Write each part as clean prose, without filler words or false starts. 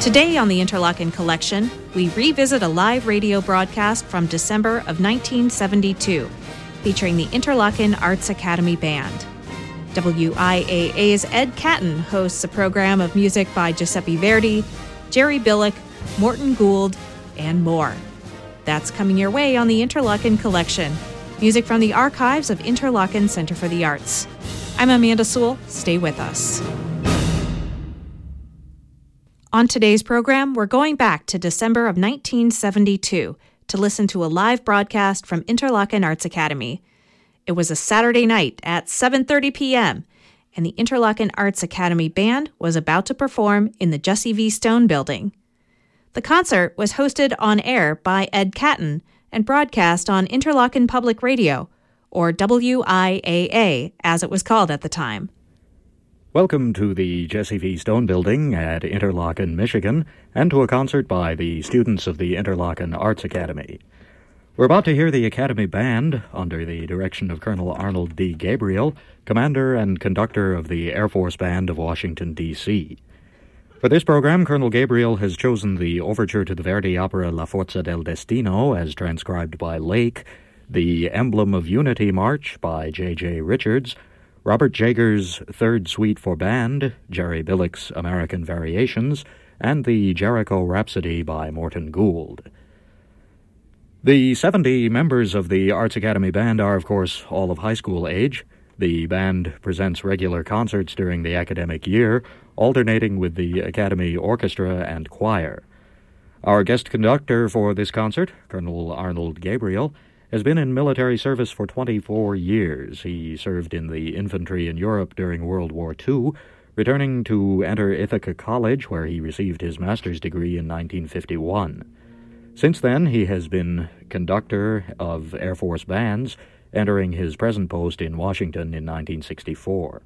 Today on the Interlochen Collection, we revisit a live radio broadcast from December of 1972, featuring the Interlochen Arts Academy Band. WIAA's Ed Catton hosts a program of music by Giuseppe Verdi, Jerry Billick, Morton Gould, and more. That's coming your way on the Interlochen Collection, music from the archives of Interlochen Center for the Arts. I'm Amanda Sewell. Stay with us. On today's program, we're going back to December of 1972 to listen to a live broadcast from Interlochen Arts Academy. It was a Saturday night at 7:30 p.m., and the Interlochen Arts Academy Band was about to perform in the Jesse V. Stone Building. The concert was hosted on air by Ed Catton and broadcast on Interlochen Public Radio, or WIAA, as it was called at the time. Welcome to the Jesse V. Stone Building at Interlochen, Michigan, and to a concert by the students of the Interlochen Arts Academy. We're about to hear the Academy Band, under the direction of Colonel Arnold D. Gabriel, commander and conductor of the Air Force Band of Washington, D.C. For this program, Colonel Gabriel has chosen the overture to the Verdi opera La Forza del Destino, as transcribed by Lake, the Emblem of Unity March by J.J. Richards, Robert Jager's Third Suite for Band, Jerry Billick's American Variations, and the Jericho Rhapsody by Morton Gould. The 70 members of the Arts Academy Band are, of course, all of high school age. The band presents regular concerts during the academic year, alternating with the Academy Orchestra and Choir. Our guest conductor for this concert, Colonel Arnold Gabriel, has been in military service for 24 years. He served in the infantry in Europe during World War II, returning to enter Ithaca College, where he received his master's degree in 1951. Since then, he has been conductor of Air Force bands, entering his present post in Washington in 1964.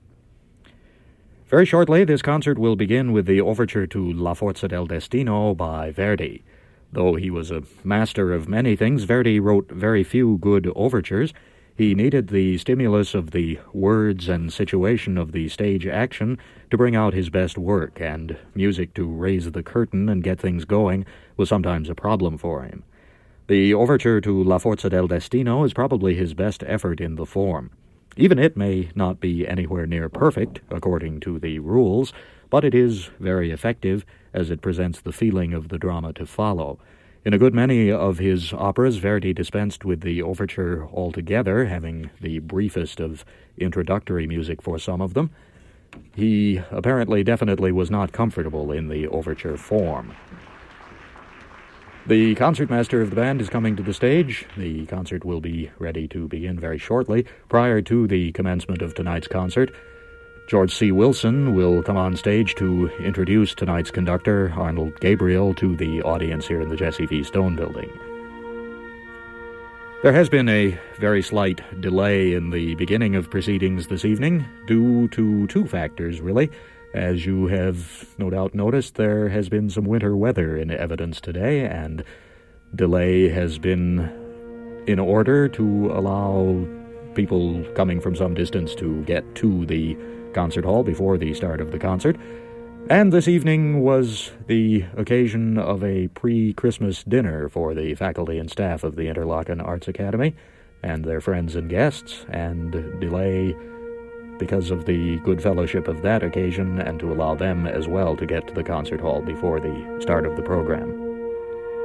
Very shortly, this concert will begin with the overture to La Forza del Destino by Verdi. Though he was a master of many things, Verdi wrote very few good overtures. He needed the stimulus of the words and situation of the stage action to bring out his best work, and music to raise the curtain and get things going was sometimes a problem for him. The overture to La Forza del Destino is probably his best effort in the form. Even it may not be anywhere near perfect, according to the rules, but it is very effective as it presents the feeling of the drama to follow. In a good many of his operas, Verdi dispensed with the overture altogether, having the briefest of introductory music for some of them. He apparently definitely was not comfortable in the overture form. The concertmaster of the band is coming to the stage. The concert will be ready to begin very shortly. Prior to the commencement of tonight's concert, George C. Wilson will come on stage to introduce tonight's conductor, Arnold Gabriel, to the audience here in the Jesse V. Stone Building. There has been a very slight delay in the beginning of proceedings this evening, due to two factors, really. As you have no doubt noticed, there has been some winter weather in evidence today, and delay has been in order to allow people coming from some distance to get to the concert hall before the start of the concert. And this evening was the occasion of a pre-Christmas dinner for the faculty and staff of the Interlochen Arts Academy and their friends and guests, and delay because of the good fellowship of that occasion and to allow them as well to get to the concert hall before the start of the program.